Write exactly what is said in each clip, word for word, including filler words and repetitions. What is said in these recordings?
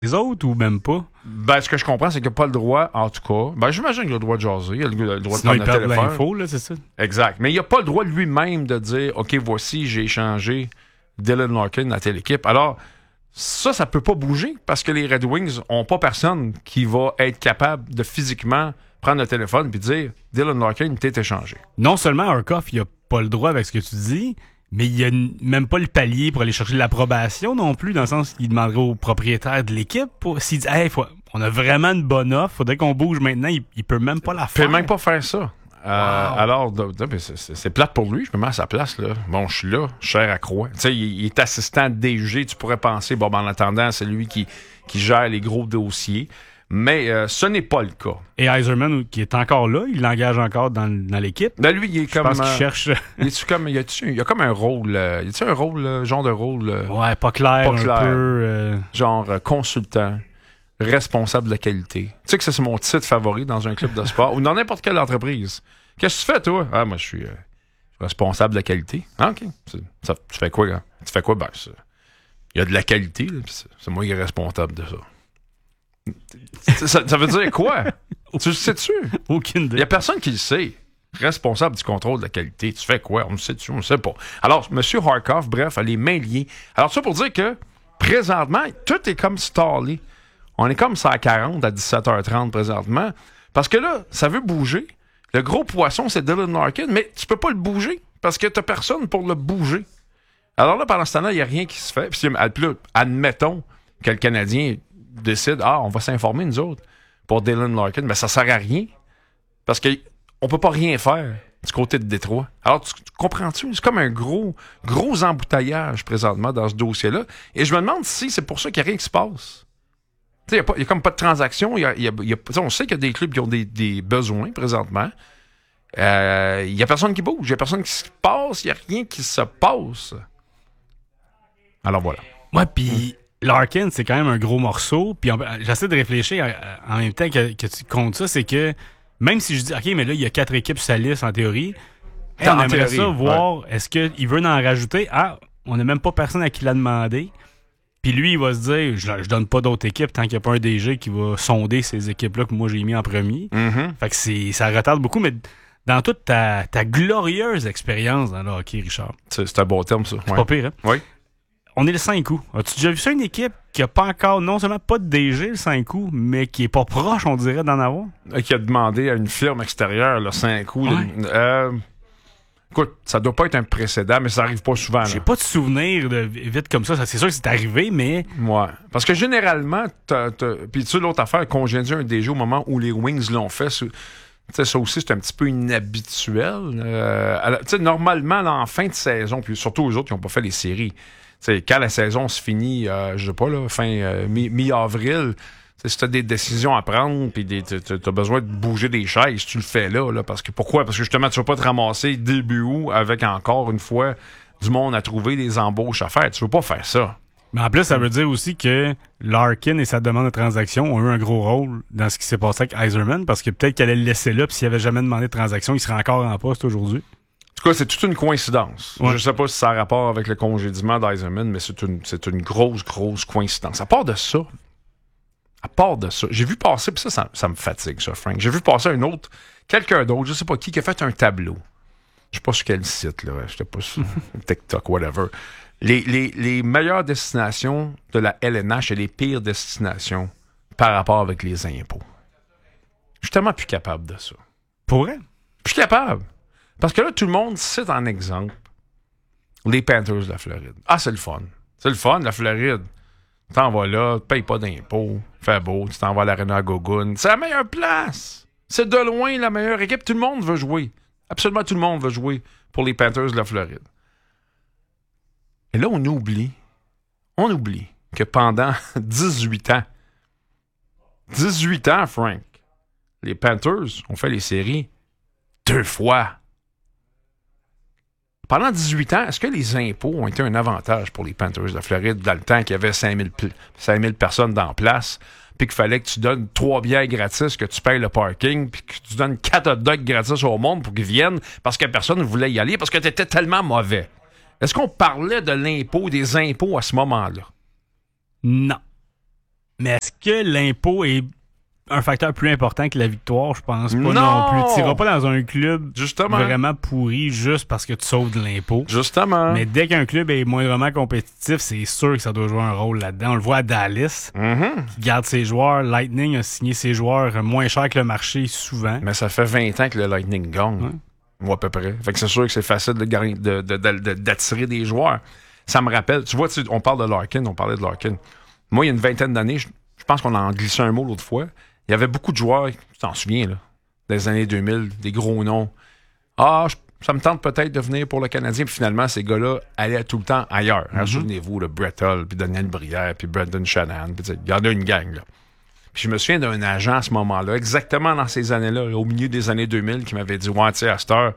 Les autres ou même pas? Ben, ce que je comprends, c'est qu'il n'a pas le droit, en tout cas. Ben, j'imagine qu'il a le droit de jaser. Il a le, le droit Sinon, de il prendre perd le téléphone. l'info, là, c'est ça? Exact. Mais il n'a pas le droit lui-même de dire, OK, voici, j'ai échangé Dylan Larkin à telle équipe. Alors, ça, ça peut pas bouger parce que les Red Wings ont pas personne qui va être capable de physiquement prendre le téléphone et dire, Dylan Larkin t'est échangé. Non seulement Urkoff, il a pas le droit avec ce que tu dis, mais il n'y a n- même pas le palier pour aller chercher l'approbation non plus, dans le sens qu'il demanderait au propriétaire de l'équipe pour s'il dit hey, faut, on a vraiment une bonne offre, faudrait qu'on bouge maintenant, il, il peut même pas la Il faire. peut même pas faire ça. Euh, Wow. Alors, de- de- c'est, c'est- c'est plate pour lui. Je me mets à sa place. Là. Bon, je suis là, cher à croix. Tu sais, il, il est assistant D G. Tu pourrais penser, bon, ben, en attendant, c'est lui qui, qui gère les gros dossiers. Mais euh, ce n'est pas le cas. Et Yzerman, qui est encore là, il l'engage encore dans, dans l'équipe. Là, lui, il est Je comme. pense qu'il euh, cherche. il est-tu comme, il, a-tu, il a comme un rôle. Euh, il a-tu un rôle, euh, genre de rôle, euh, Ouais, pas clair, Pas un clair. peu. euh, genre euh, consultant, responsable de la qualité. Tu sais que ça, c'est mon titre favori dans un club de sport ou dans n'importe quelle entreprise. Qu'est-ce que tu fais, toi? Ah, moi, je suis euh, responsable de la qualité. Ah, OK. C'est- ça, tu fais quoi, là? Tu fais quoi? Ben, c'est- il y a de la qualité, là, puis c'est, c'est moi qui est responsable de ça. ça. Ça veut dire quoi? Tu le sais-tu? Aucune Il idée. n'y a personne qui le sait. Responsable du contrôle de la qualité. Tu fais quoi? On le sait-tu? On le sait pas. Alors, M. Harkoff, bref, a les mains liées. Alors, ça pour dire que, présentement, tout est comme stallé. On est comme ça à quarante à dix-sept heures trente présentement. Parce que là, ça veut bouger. Le gros poisson, c'est Dylan Larkin, mais tu peux pas le bouger parce que t'as personne pour le bouger. Alors là, pendant ce temps-là, il n'y a rien qui se fait. Puis, puis là, admettons que le Canadien décide, ah, on va s'informer, nous autres, pour Dylan Larkin, mais ça sert à rien. Parce qu'on peut pas rien faire du côté de Détroit. Alors, tu, tu comprends-tu? C'est comme un gros, gros embouteillage présentement dans ce dossier-là. Et je me demande si c'est pour ça qu'il n'y a rien qui se passe. Tu sais, il n'y a, a comme pas de transaction. Y a, y a, y a, on sait qu'il y a des clubs qui ont des, des besoins présentement. Il euh, n'y a personne qui bouge. Il n'y a personne qui se passe. Il n'y a rien qui se passe. Alors voilà. Ouais, puis Larkin, c'est quand même un gros morceau. Puis on- j'essaie de réfléchir euh, en même temps que, que tu comptes ça, c'est que même si je dis, OK, mais là, il y a quatre équipes sur sa liste en théorie, hey, En on aimerait théorie, ça voir, ouais. est-ce qu'il veut en rajouter? Ah, on n'a même pas personne à qui l'a demandé. Puis lui, il va se dire, je, je donne pas d'autres équipes tant qu'il n'y a pas un D G qui va sonder ces équipes-là que moi j'ai mis en premier. Mm-hmm. Fait que c'est, ça retarde beaucoup, mais dans toute ta, ta glorieuse expérience dans le hockey, Richard, C'est, c'est un bon terme, ça. c'est Ouais. pas pire, hein? Oui. On est le cinq août. As-tu déjà vu ça, une équipe qui a pas encore, non seulement pas de D G le cinq août, mais qui est pas proche, on dirait, d'en avoir? Qui a demandé à une firme extérieure, le cinq août. Ouais. là, euh, écoute, ça doit pas être un précédent, mais ça arrive pas souvent. Là. J'ai pas de souvenir de vite comme ça. Ça, c'est sûr que c'est arrivé, mais Ouais. Parce que généralement, t'as, t'as... puis tu sais, l'autre affaire, congédier un D G au moment où les Wings l'ont fait, c'est... tu sais, ça aussi, c'est un petit peu inhabituel. Euh, à la- tu sais, normalement, là, en fin de saison, puis surtout aux autres qui n'ont pas fait les séries, tu sais, quand la saison se finit, euh, je sais pas, là, fin euh, mi- mi-avril, tu sais, si t'as des décisions à prendre, puis des, t'as, t'as besoin de bouger des chaises, tu le fais là, là. Parce que pourquoi? Parce que justement, tu vas pas te ramasser début août avec encore une fois du monde à trouver, des embauches à faire. Tu veux pas faire ça. Mais en plus, ça veut dire aussi que Larkin et sa demande de transaction ont eu un gros rôle dans ce qui s'est passé avec Yzerman, parce que peut-être qu'elle allait le laisser là, puis s'il avait jamais demandé de transaction, il serait encore en poste aujourd'hui. En tout cas, c'est toute une coïncidence. Ouais. Je sais pas si ça a rapport avec le congédiement d'Yzerman, mais c'est une, c'est une grosse, grosse coïncidence. À part de ça, à part de ça, j'ai vu passer, puis ça, ça, ça me fatigue, ça, Frank. J'ai vu passer un autre, quelqu'un d'autre, je sais pas qui, qui a fait un tableau. Je sais pas sur quel site, là. Je sais pas sur TikTok, whatever. Les, les, les meilleures destinations de la L N H et les pires destinations par rapport avec les impôts. Je suis tellement plus capable de ça. Pour vrai? Je suis capable. Parce que là, tout le monde cite en exemple les Panthers de la Floride. Ah, c'est le fun. C'est le fun, la Floride. Tu t'en vas là, tu payes pas d'impôts, fait beau, tu t'en vas à l'Arena Gogun. C'est la meilleure place. C'est de loin la meilleure équipe. Tout le monde veut jouer. Absolument tout le monde veut jouer pour les Panthers de la Floride. Et là, on oublie, on oublie que pendant dix-huit ans, dix-huit ans, Frank, les Panthers ont fait les séries deux fois. Pendant dix-huit ans, est-ce que les impôts ont été un avantage pour les Panthers de la Floride dans le temps qu'il y avait cinq mille personnes dans place, puis qu'il fallait que tu donnes trois bières gratis, que tu payes le parking, puis que tu donnes quatre hot dogs gratis au monde pour qu'ils viennent parce que personne ne voulait y aller parce que tu étais tellement mauvais? Est-ce qu'on parlait de l'impôt, des impôts à ce moment-là? Non. Mais est-ce que l'impôt est un facteur plus important que la victoire? Je pense pas non, non plus. Tu n'iras pas dans un club Justement. vraiment pourri juste parce que tu sauves de l'impôt. Justement. Mais dès qu'un club est moindrement compétitif, c'est sûr que ça doit jouer un rôle là-dedans. On le voit à Dallas, Mm-hmm. qui garde ses joueurs. Lightning a signé ses joueurs moins cher que le marché souvent. Mais ça fait vingt ans que le Lightning gagne. Ouais. Ou à peu près. Fait que c'est sûr que c'est facile de, gagner- de, de, de, de, d'attirer des joueurs. Ça me rappelle, tu vois, tu sais, on parle de Larkin, on parlait de Larkin. Moi, il y a une vingtaine d'années, je, je pense qu'on en glissé un mot l'autre fois. Il y avait beaucoup de joueurs, tu t'en souviens, là, des années deux mille, des gros noms. Ah, je- ça me tente peut-être de venir pour le Canadien. Puis finalement, ces gars-là allaient tout le temps ailleurs. Hein, Mm-hmm. souvenez-vous, le Brett Hull, puis Daniel Brière, puis Brendan Shanahan. Puis, tu sais, il y en a une gang, là. Puis je me souviens d'un agent à ce moment-là, exactement dans ces années-là, au milieu des années deux mille, qui m'avait dit, ouais, tu sais, à cette heure,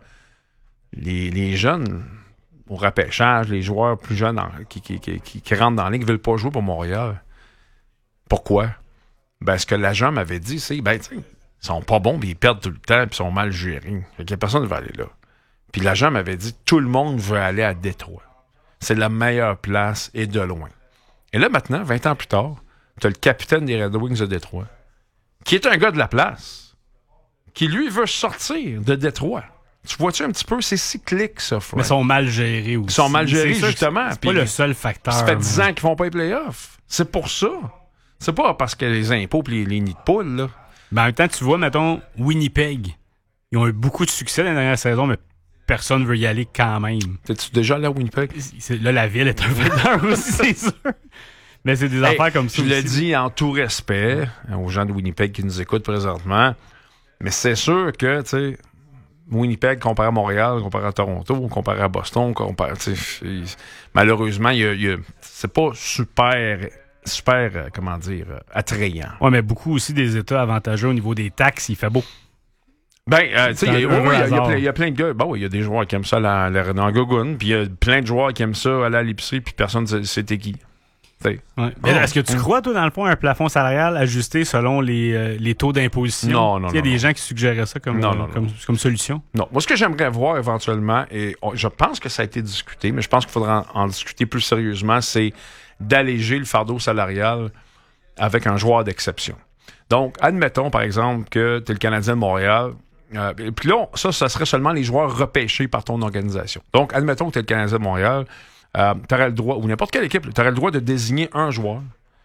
les, les jeunes, au repêchage, les joueurs plus jeunes en- qui, qui, qui, qui, qui rentrent dans la ligue ne veulent pas jouer pour Montréal. Pourquoi? Ben, ce que l'agent m'avait dit, c'est, ben, tu sais, ils sont pas bons, puis ils perdent tout le temps, puis ils sont mal gérés. Fait que personne ne veut aller là. Puis l'agent m'avait dit, tout le monde veut aller à Détroit. C'est la meilleure place et de loin. Et là, maintenant, vingt ans plus tard, tu as le capitaine des Red Wings de Détroit, qui est un gars de la place, qui, lui, veut sortir de Détroit. Tu vois-tu un petit peu? C'est cyclique, ça, Fred. Mais ils sont mal gérés aussi. Ils sont mal gérés, C'est ça que justement. C'est Puis pas le seul facteur. Ça fait mais- dix ans qu'ils font pas les playoffs. C'est pour ça. C'est pas parce que les impôts et les, les nids de poules, là. Ben, en même temps, tu vois, mettons, Winnipeg. Ils ont eu beaucoup de succès dans la dernière saison, mais personne ne veut y aller quand même. T'es-tu déjà allé à Winnipeg? C'est- Là, la ville est un facteur aussi, c'est sûr. Mais c'est des Hey, affaires comme ça Je le aussi. dis en tout respect aux gens de Winnipeg qui nous écoutent présentement, mais c'est sûr que, tu sais, Winnipeg comparé à Montréal, comparé à Toronto, comparé à Boston, comparé, tu sais, il- malheureusement, il y a, il y a- c'est pas super, super, euh, comment dire, euh, attrayant. Ouais, mais beaucoup aussi des États avantageux au niveau des taxes. Il fait beau. Ben, euh, tu sais, C'est il y, a- un ouais, ouais, il y a- il y a hasard. plein- il y a plein de gars. Bon, oui, il y a des joueurs qui aiment ça la, la, dans Gogun, puis il y a plein de joueurs qui aiment ça aller à l'épicerie, puis personne ne sait c'était qui. T'sais. Ouais. Mais Oh. Est-ce que tu crois, toi, dans le fond, à un plafond salarial ajusté selon les, euh, les taux d'imposition? Non, non, Il y a non, des non. gens qui suggéraient ça comme, Non, euh, non, non. comme, comme solution. Non. Moi, ce que j'aimerais voir éventuellement, et on- je pense que ça a été discuté, mais je pense qu'il faudra en, en discuter plus sérieusement, c'est d'alléger le fardeau salarial avec un joueur d'exception. Donc, admettons, par exemple, que tu es le Canadien de Montréal. Euh, et puis là, on- ça, ça serait seulement les joueurs repêchés par ton organisation. Donc, admettons que tu es le Canadien de Montréal. Euh, tu aurais le droit, ou n'importe quelle équipe, tu aurais le droit de désigner un joueur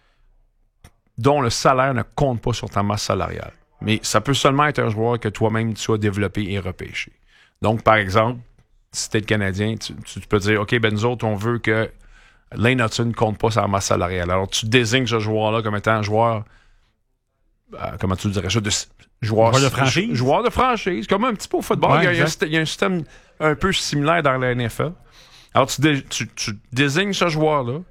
dont le salaire ne compte pas sur ta masse salariale. Mais ça peut seulement être un joueur que toi-même tu as développé et repêché. Donc, par exemple, si tu es le Canadien, tu, tu peux dire, OK, ben nous autres, on veut que Lane Hudson ne compte pas sa masse salariale. Alors, tu désignes ce joueur-là comme étant un joueur, euh, comment tu dirais ça, de joueur, Joueur de franchise. Joueur de franchise, comme un petit peu au football. Ouais, il, y a, il y a un exact. système- il y a un système un peu similaire dans la N F L. Alors, tu, dé- tu, tu désignes ce joueur-là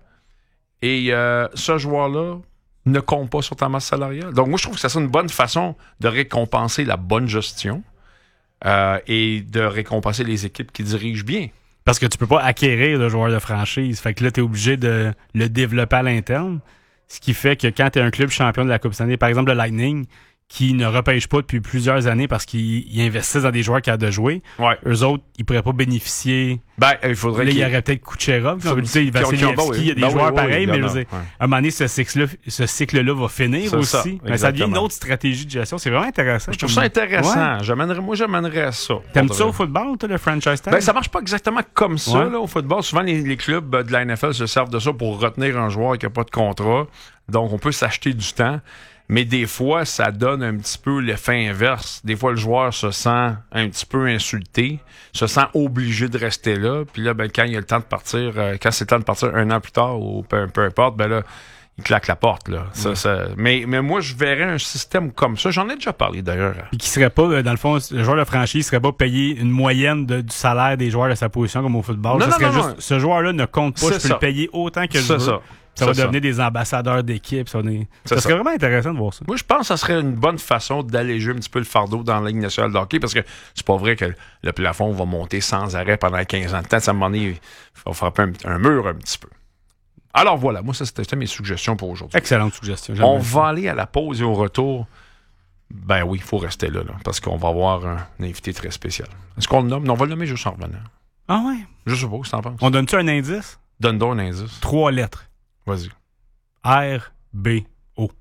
et euh, ce joueur-là ne compte pas sur ta masse salariale. Donc, moi, je trouve que ça c'est une bonne façon de récompenser la bonne gestion euh, et de récompenser les équipes qui dirigent bien. Parce que tu peux pas acquérir de joueurs de franchise. Fait que là, tu es obligé de le développer à l'interne. Ce qui fait que quand tu es un club champion de la Coupe Stanley, par exemple le Lightning, qui ne repêche pas depuis plusieurs années parce qu'ils ils investissent dans des joueurs qui ont de jouer, Ouais. eux autres, ils pourraient pas bénéficier. Ben, il faudrait Là, il qu'il y aurait peut-être Kucherov, comme tu sais, Qui ont- qui ont- Vassilievski, ben oui. il y a des Ben oui, joueurs oui, pareils, mais je évidemment, veux dire, ouais. à un moment donné, ce cycle-là, ce cycle-là va finir C'est aussi. ça, Mais ça devient une exactement. autre stratégie de gestion. C'est vraiment intéressant. Je trouve comme- ça intéressant. Ouais. J'amènerais, moi, j'amènerais à ça. T'aimes-tu Pour ça de au vrai. football, toi, le franchise tag? Ben, ça marche pas exactement comme ça Ouais. là, au football. Souvent, les, les clubs euh, de la N F L se servent de ça pour retenir un joueur qui n'a pas de contrat. Donc, on peut s'acheter du temps. Mais des fois, ça donne un petit peu l'effet inverse. Des fois, le joueur se sent un petit peu insulté, se sent obligé de rester là. Puis là, ben, quand il a le temps de partir, euh, quand c'est le temps de partir un an plus tard ou peu, peu importe, ben là, il claque la porte. Là. Ça, ça- mais, mais moi, je verrais un système comme ça. J'en ai déjà parlé d'ailleurs. Puis qui serait pas, euh, dans le fond, le joueur de franchise serait pas payé une moyenne de- du salaire des joueurs de sa position comme au football. Non, ça non, serait non, juste, non. ce joueur-là ne compte pas, C'est je peux ça. le payer autant que je C'est veux. ça. Ça va C'est devenir des ambassadeurs d'équipe. Ça, va devenir- C'est ça serait ça. vraiment intéressant de voir ça. Moi, je pense que ça serait une bonne façon d'alléger un petit peu le fardeau dans la Ligue nationale de hockey parce que c'est pas vrai que le plafond va monter sans arrêt pendant quinze ans de temps. Ça, à un moment donné, il va frapper un, un mur un petit peu. Alors voilà, moi, ça, c'était c'était mes suggestions pour aujourd'hui. Excellente suggestion. J'aime On bien. va aller à la pause et au retour. Ben oui, il faut rester là, là parce qu'on va avoir un, un invité très spécial. Est-ce qu'on le nomme? Non, on va le nommer juste en revenant. Ah ouais? Je sais pas, qu'est-ce que t'en penses? On donne-tu un indice? Donne donc un indice. Trois lettres. Vas-y. R, B, O.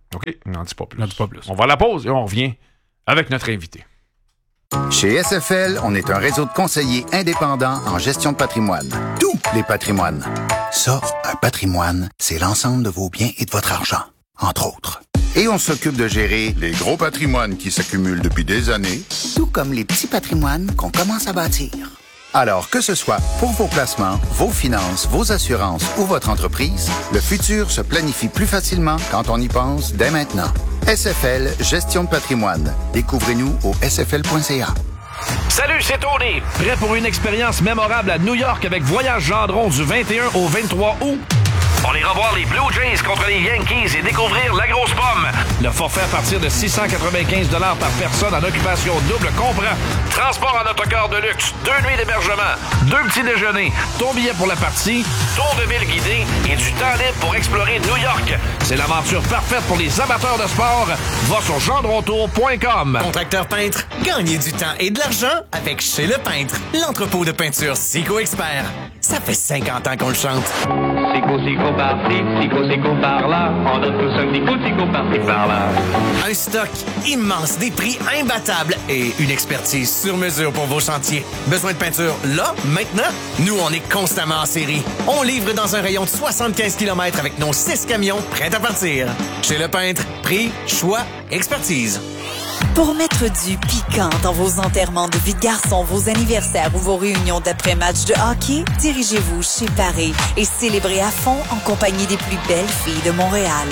OK, n'en dis pas plus. N'en dis pas plus. On va à la pause et on revient avec notre invité. Chez S F L, on est un réseau de conseillers indépendants en gestion de patrimoine. Tous les patrimoines. Ça, un patrimoine, c'est l'ensemble de vos biens et de votre argent, entre autres. Et on s'occupe de gérer les gros patrimoines qui s'accumulent depuis des années, tout comme les petits patrimoines qu'on commence à bâtir. Alors, que ce soit pour vos placements, vos finances, vos assurances ou votre entreprise, le futur se planifie plus facilement quand on y pense dès maintenant. S F L, gestion de patrimoine. Découvrez-nous au s f l point c a. Salut, c'est Tony. Prêt pour une expérience mémorable à New York avec Voyage Gendron du vingt et un au vingt-trois août? On ira voir les Blue Jays contre les Yankees et découvrir la grosse pomme. Le forfait à partir de six cent quatre-vingt-quinze dollars par personne en occupation double comprend transport en autocar de luxe, deux nuits d'hébergement, deux petits déjeuners, ton billet pour la partie, tour de ville guidé et du temps libre pour explorer New York. C'est l'aventure parfaite pour les amateurs de sport. Va sur gendrontour point com. Contracteur peintre, gagnez du temps et de l'argent avec Chez Le Peintre, l'entrepôt de peinture Sico Expert. Ça fait cinquante ans qu'on le chante. Sico, sico, par-ci, sico, sico, par-là. On a tous un petit coup, sico, par-ci, par-là. Un stock immense, des prix imbattables et une expertise sur mesure pour vos chantiers. Besoin de peinture là, maintenant? Nous, on est constamment en série. On livre dans un rayon de soixante-quinze kilomètres avec nos six camions prêts à partir. Chez Le Peintre, prix, choix, expertise. Pour mettre du piquant dans vos enterrements de vie de garçon, vos anniversaires ou vos réunions d'après-match de hockey, dirigez-vous chez Paris et célébrez à fond en compagnie des plus belles filles de Montréal.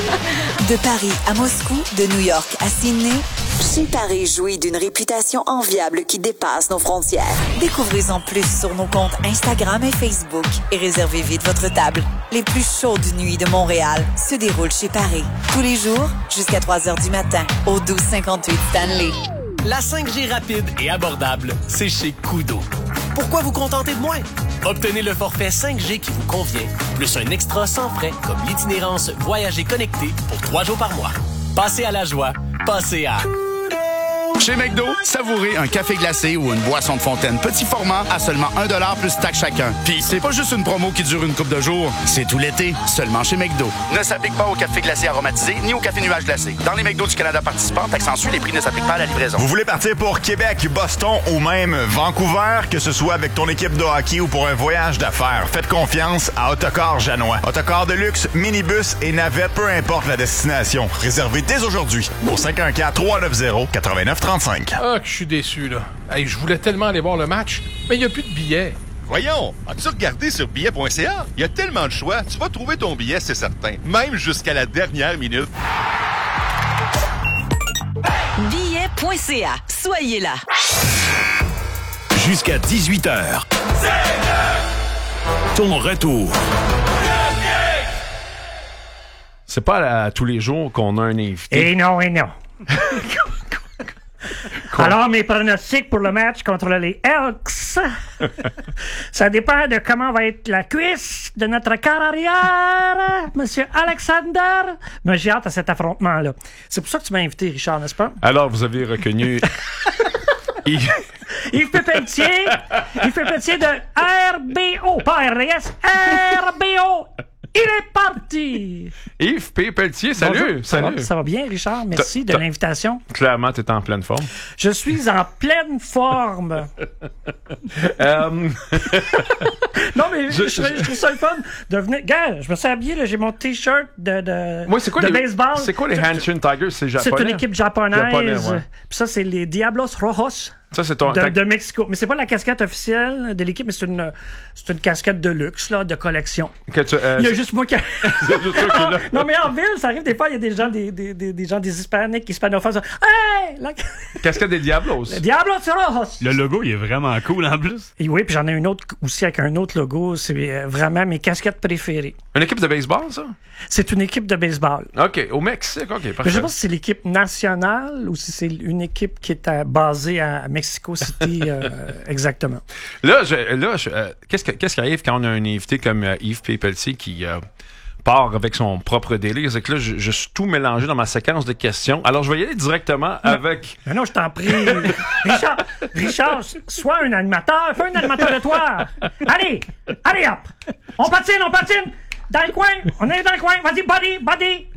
De Paris à Moscou, de New York à Sydney, Chez Paris jouit d'une réputation enviable qui dépasse nos frontières. Découvrez-en plus sur nos comptes Instagram et Facebook et réservez vite votre table. Les plus chaudes nuits de Montréal se déroulent chez Paris. Tous les jours, jusqu'à trois heures du matin, au douze cinquante-huit Stanley. La cinq G rapide et abordable, c'est chez Koodo. Pourquoi vous contenter de moins? Obtenez le forfait cinq G qui vous convient, plus un extra sans frais comme l'itinérance Voyager connecté pour trois jours par mois. Passez à la joie, passez à... Chez McDo, savourez un café glacé ou une boisson de fontaine petit format à seulement un dollar plus taxe chacun. Puis c'est pas juste une promo qui dure une couple de jours, c'est tout l'été, seulement chez McDo. Ne s'applique pas au café glacé aromatisé ni au café nuage glacé. Dans les McDo du Canada participants, taxe en sus, les prix ne s'appliquent pas à la livraison. Vous voulez partir pour Québec, Boston ou même Vancouver, que ce soit avec ton équipe de hockey ou pour un voyage d'affaires, faites confiance à Autocar Janois. Autocar de luxe, minibus et navette, peu importe la destination. Réservez dès aujourd'hui au cinq un quatre, trois neuf zéro, neuf neuf trois cinq. Ah, que je suis déçu, là. Hey, je voulais tellement aller voir le match, mais il n'y a plus de billets. Voyons, as-tu regardé sur billet point c a? Il y a tellement de choix, tu vas trouver ton billet, c'est certain. Même jusqu'à la dernière minute. billet point c a. Soyez là. Jusqu'à dix-huit heures. Ton retour. C'est pas à tous les jours qu'on a un invité. Et non, et non. Alors, mes pronostics pour le match contre les Elks, ça dépend de comment va être la cuisse de notre carrière, Monsieur Alexander. Mais j'ai hâte à cet affrontement-là. C'est pour ça que tu m'as invité, Richard, n'est-ce pas? Alors, vous avez reconnu... Yves Yves Pépeltier, Yves Pépeltier de R B O, pas R D S, R B O. Il est parti! Yves P. Pelletier, salut! Bonjour. Ça salut. va, ça va bien, Richard? Merci t'as, de l'invitation. Clairement, tu es en pleine forme. Je suis en pleine forme. euh... non, mais je, je, je trouve ça le fun de venir. Gars, je me suis habillé, là, j'ai mon T-shirt de, de, oui, c'est quoi de les, baseball. C'est quoi les Hanshin Tigers? C'est japonais? C'est une équipe japonaise. Japonais, ouais. Puis ça, c'est les Diablos Rojos. Ça, c'est ton... de, de Mexico. Mais c'est pas la casquette officielle de l'équipe, mais c'est une, c'est une casquette de luxe, là, de collection. Que tu, euh, il y a juste moi qui... non, non, mais en ville, ça arrive des fois, il y a des gens des, des, des, des gens des hispaniques, hispanophones. Hey! La... Casquette des Diablos. Les Diablos Rojos. Le logo, il est vraiment cool en plus. Et oui, puis j'en ai une autre aussi avec un autre logo. C'est vraiment mes casquettes préférées. Une équipe de baseball, ça? C'est une équipe de baseball. OK, au Mexique, OK, parfait. Je sais pas si c'est l'équipe nationale ou si c'est une équipe qui est à, basée à Mexico City. Euh, exactement. Là, je, là je, euh, qu'est-ce, que, qu'est-ce qui arrive quand on a un invité comme euh, Yves P. Pelletier qui euh, part avec son propre délire? C'est que là, je, je suis tout mélangé dans ma séquence de questions. Alors, je vais y aller directement non. avec... Mais non, je t'en prie. Richard, Richard, sois un animateur. Fais un animateur de toi. Allez, allez hop. On patine, on patine. Dans le coin. On est dans le coin. Vas-y, buddy, buddy.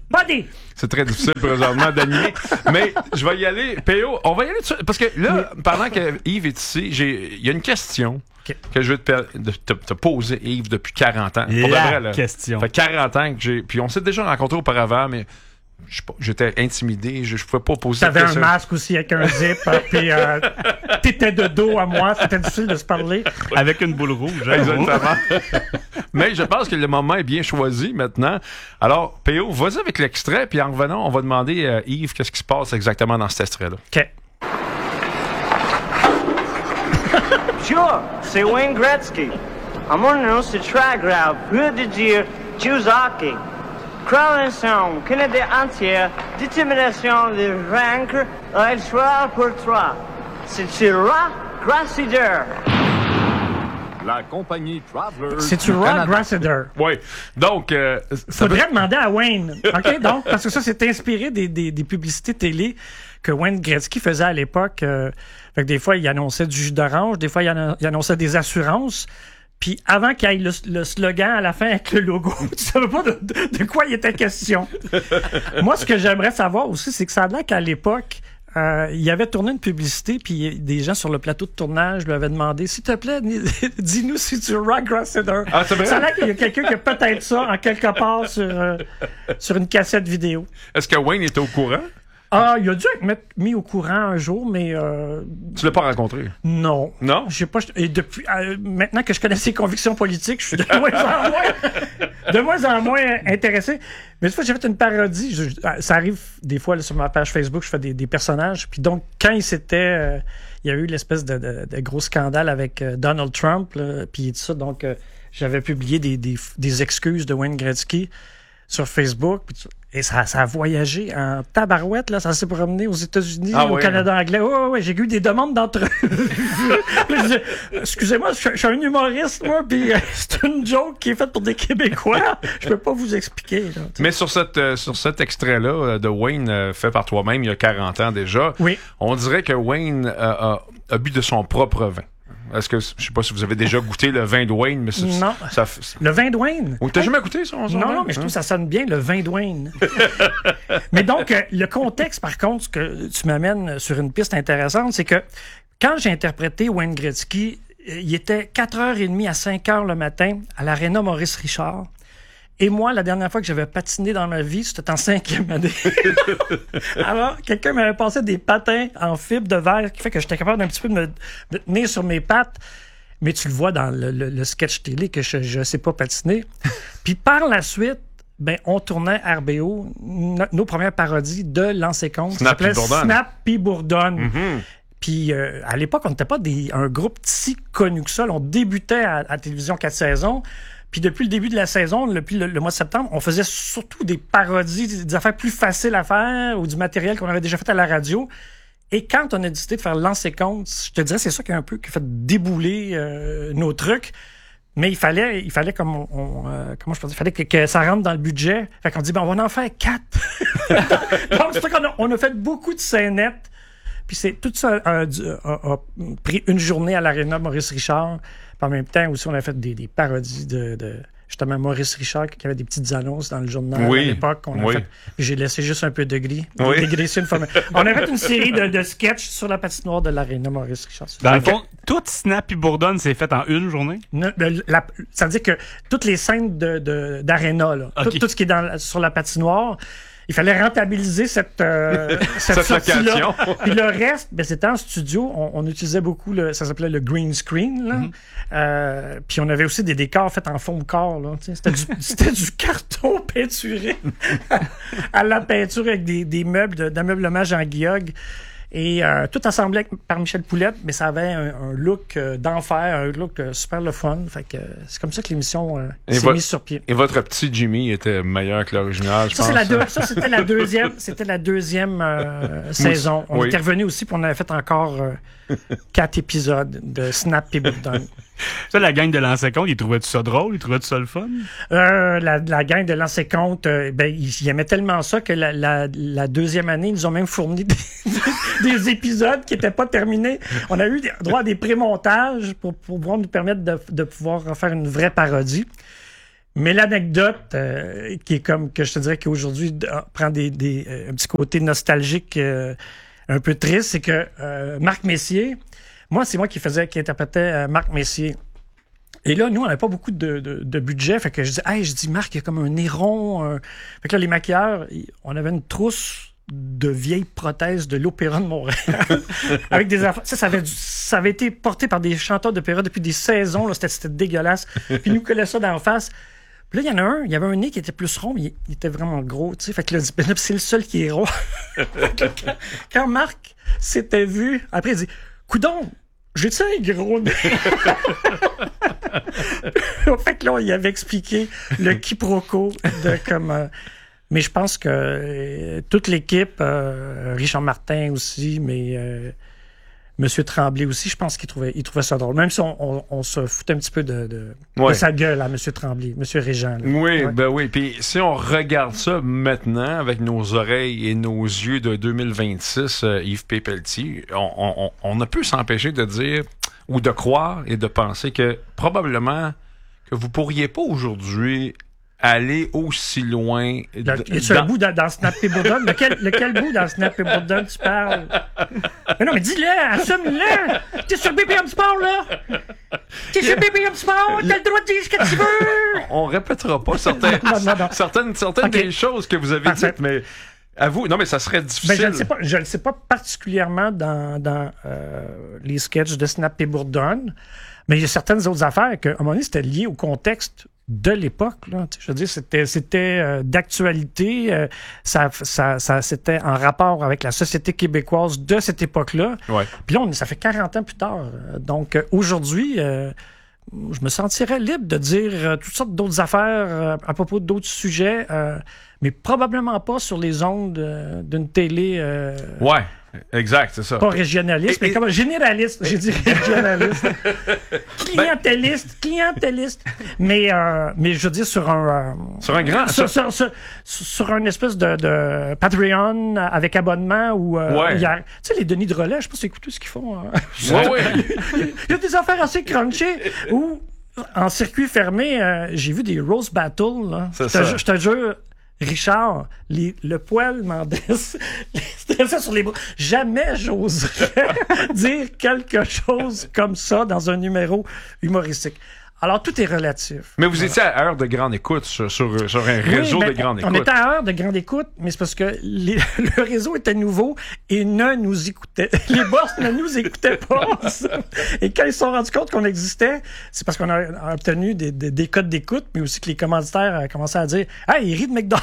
Buddy! C'est très difficile présentement d'animer. Mais je vais y aller. P O, on va y aller dessus. Parce que là, oui. pendant que Yves est ici, il y a une question okay. que je veux te, te, te poser, Yves, depuis quarante ans. La Pour de vrai, là. question. Ça fait quarante ans que j'ai... Puis on s'est déjà rencontrés auparavant, mais... Je sais pas, j'étais intimidé, je, je pouvais pas poser cette question. T'avais un masque aussi avec un zip, puis euh, t'étais de dos à moi, c'était difficile de se parler. Avec une boule rouge. Hein, exactement. Mais je pense que le moment est bien choisi maintenant. Alors, P O, vas-y avec l'extrait, puis en revenant, on va demander à Yves qu'est-ce qui se passe exactement dans cet extrait-là. OK. Sure, c'est Wayne Gretzky. I'm wondering si track route peut dire choose hockey. Coalition Canada entière, détermination de vaincre, elle sera pour toi. C'est Rock Grassider. La compagnie Travelers. C'est Rock Grassider. Oui. Donc, euh, ça faudrait peut... demander à Wayne. OK? Donc, parce que ça, c'est inspiré des, des, des publicités télé que Wayne Gretzky faisait à l'époque. Euh, fait que des fois, il annonçait du jus d'orange, des fois, il annonçait des assurances. Puis avant qu'il y ait le, le slogan à la fin avec le logo, tu savais pas de, de, de quoi il était question. Moi, ce que j'aimerais savoir aussi, c'est que ça a l'air qu'à l'époque, euh, il avait tourné une publicité, puis des gens sur le plateau de tournage lui avaient demandé « S'il te plaît, dis-nous si tu Rock Grassider. » Ah, c'est vrai? Ça a l'air qu'il y a quelqu'un qui a peut-être ça en quelque part sur, euh, sur une cassette vidéo. Est-ce que Wayne était au courant? Ah, il a dû être mis au courant un jour, mais... Euh, tu l'as pas rencontré? Non. Non? Je sais pas. Et depuis, euh, maintenant que je connais ses convictions politiques, je suis de moins en moins, de moins en moins intéressé. Mais une fois, j'ai fait une parodie. Je, ça arrive des fois là, sur ma page Facebook, je fais des, des personnages. Puis donc, quand il s'était... Euh, il y a eu l'espèce de, de, de gros scandale avec euh, Donald Trump, là, puis tout ça. Donc, euh, j'avais publié des, des, des excuses de Wayne Gretzky sur Facebook. Puis et ça, ça a voyagé en tabarouette, là. Ça s'est promené aux États-Unis, ah, au oui, Canada hein. anglais. Oh, ouais, j'ai eu des demandes d'entrevue. Excusez-moi, je, je suis un humoriste, moi, puis euh, c'est une joke qui est faite pour des Québécois. Je peux pas vous expliquer. Là, mais sur, cette, euh, sur cet extrait-là euh, de Wayne, euh, fait par toi-même, il y a quarante ans déjà, oui. on dirait que Wayne euh, a, a bu de son propre vin. Est-ce que, je sais pas si vous avez déjà goûté le vin de Wayne, mais c'est, non. Ça, le vin de Wayne? Ou t'as hey. jamais goûté ça? Non, non, mais je trouve que ça sonne bien, le vin de Wayne. Mais donc, euh, le contexte, par contre, ce que tu m'amènes sur une piste intéressante, c'est que quand j'ai interprété Wayne Gretzky, il était quatre heures trente à cinq heures le matin à l'Aréna Maurice Richard. Et moi, la dernière fois que j'avais patiné dans ma vie, c'était en cinquième année. Alors, quelqu'un m'avait passé des patins en fibre de verre qui fait que j'étais capable d'un petit peu de me, de tenir sur mes pattes. Mais tu le vois dans le, le, le sketch télé que je ne sais pas patiner. Puis par la suite, ben, on tournait R B O, no, nos premières parodies de Lancer Compte. Snap puis Bourdonne. Snap puis Bourdonne. Mm-hmm. Puis euh, à l'époque, on n'était pas des, un groupe si connu que ça. On débutait à, à Télévision quatre saisons. Puis depuis le début de la saison, depuis le, le mois de septembre, on faisait surtout des parodies, des, des affaires plus faciles à faire ou du matériel qu'on avait déjà fait à la radio. Et quand on a décidé de faire Lancer Compte, je te dirais c'est ça qui a un peu qui a fait débouler euh, nos trucs. Mais il fallait, il fallait comme on, on euh, comment je peux dire, il fallait que, que ça rentre dans le budget. Fait qu'on dit ben on va en faire quatre. Donc c'est ça qu'on a, on a fait beaucoup de scénettes. Puis c'est tout ça a, a, a, a pris une journée à l'Aréna Maurice Richard. Puis en même temps aussi, on a fait des, des parodies de, de justement Maurice Richard qui avait des petites annonces dans le journal oui, à l'époque. On a oui. fait, j'ai laissé juste un peu de gris. Oui. Dégraissé une fois. On a fait une série de, de sketchs sur la patinoire de l'Aréna Maurice Richard. Dans le fond, tout Snap et Bourdonne s'est fait en une journée? Ne, la, ça veut dire que toutes les scènes de, de, d'Aréna, là, okay. tout, tout ce qui est dans, sur la patinoire, il fallait rentabiliser cette, euh, cette, cette location. Puis le reste, ben, c'était en studio. On, on utilisait beaucoup, le, ça s'appelait le green screen. Là. Mm-hmm. Euh, puis on avait aussi des décors faits en fond de corps. Là, c'était, du, c'était du carton peinturé à la peinture avec des, des meubles de, d'ameublement Jean Guillaume. Et euh, tout assemblé par Michel Poulette, mais ça avait un, un look euh, d'enfer, un look euh, super le fun. Fait que euh, c'est comme ça que l'émission euh, s'est vo- mise sur pied. Et votre petit Jimmy était meilleur que l'original, je ça, pense. C'est la deux, ça, c'était la deuxième, c'était la deuxième euh, saison. On oui. était revenu aussi, puis on avait fait encore euh, quatre épisodes de Snap et Bourdonne. Ça, la gang de Lancer Compte, ils trouvaient-tu ça drôle? Ils trouvaient-tu ça le fun? Euh, la, la gang de Lancer Compte, euh, ben, ils, ils aimaient tellement ça que la, la, la deuxième année, ils nous ont même fourni des, des épisodes qui n'étaient pas terminés. On a eu des, droit à des pré-montages pour, pour pouvoir nous permettre de, de pouvoir faire une vraie parodie. Mais l'anecdote euh, qui est comme, que je te dirais qu'aujourd'hui euh, prend des, des, euh, un petit côté nostalgique euh, un peu triste, c'est que euh, Marc Messier, moi, c'est moi qui faisais, qui interprétait euh, Marc Messier. Et là, nous, on n'avait pas beaucoup de, de, de budget. Fait que je dis, hey, je dis, Marc, il y a comme un néron. Un... Fait que là, les maquilleurs, on avait une trousse de vieilles prothèses de l'Opéra de Montréal. Avec des affaires. Ça, ça avait, ça avait été porté par des chanteurs d'opéra depuis des saisons. Là, c'était, c'était dégueulasse. Puis ils nous collaient ça d'en face. Puis là, il y en a un, il y avait un nez qui était plus rond, mais il, il était vraiment gros, tu sais. Fait que là, ben, c'est le seul qui est rond. quand, quand Marc s'était vu, après, il dit, coudon, j'ai-tu un gros nez? Fait que là, il avait expliqué le quiproquo de comme. Euh, mais je pense que euh, toute l'équipe, euh, Richard Martin aussi, mais euh, Monsieur Tremblay aussi, je pense qu'il trouvait, il trouvait ça drôle. Même si on, on, on se foutait un petit peu de, de, ouais. de sa gueule à Monsieur Tremblay, Monsieur Régent. Là. Oui, ouais. ben oui. Puis si on regarde ça maintenant avec nos oreilles et nos yeux de deux mille vingt-six, euh, Yves P. Pelletier, on, on, on ne peut s'empêcher de dire ou de croire et de penser que probablement que vous pourriez pas aujourd'hui aller aussi loin. Y a-tu un bout dans, dans Snap et Bourdon? Lequel, lequel bout dans Snap et Bourdon tu parles? Mais non, mais dis-le, assume-le! T'es sur B P M Sport, là! T'es sur B P M Sport, t'as le droit de dire ce que tu veux! On répétera pas certaines, non, non, non. certaines, certaines okay. des choses que vous avez Parfait. dites, mais à vous, non, mais ça serait difficile. Ben, je ne sais pas, je ne sais pas particulièrement dans, dans euh, les sketchs de Snap et Bourdon, mais il y a certaines autres affaires que, à un moment donné, c'était lié au contexte de l'époque, là. Je veux dire, c'était, c'était euh, d'actualité, euh, ça, ça, ça, c'était en rapport avec la société québécoise de cette époque-là. Ouais. Puis là, on, ça fait quarante ans plus tard. Donc, euh, aujourd'hui, euh, je me sentirais libre de dire euh, toutes sortes d'autres affaires euh, à propos d'autres sujets, euh, mais probablement pas sur les ondes euh, d'une télé... Euh, ouais. Exact, c'est ça. Pas régionaliste, et, mais et, comme généraliste, j'ai dit régionaliste. clientéliste, clientéliste. Mais, euh, mais je veux dire, sur un... Euh, sur un grand... Sur, sur, sur, sur un espèce de, de Patreon avec abonnement où... Euh, ouais. il y a, tu sais, les Denis de relais, je sais pas si écoutez ce qu'ils font. Hein. Ouais, ouais. Il y a des affaires assez crunchy où, en circuit fermé, euh, j'ai vu des roast battles. Là. C'est je, ça. Te, je te jure... Richard, les, le poil Mendes, c'était ça sur les bras. Jamais j'oserais dire quelque chose comme ça dans un numéro humoristique. Alors, tout est relatif. Mais vous voilà. étiez à heure de grande écoute sur, sur, sur un réseau oui, de grande écoute. On était à heure de grande écoute, mais c'est parce que les, le réseau était nouveau et ne nous écoutait. Les boss ne nous écoutaient pas. Et quand ils se sont rendus compte qu'on existait, c'est parce qu'on a obtenu des, des, des codes d'écoute, mais aussi que les commanditaires ont commencé à dire « Hey, il rit de McDonald's! »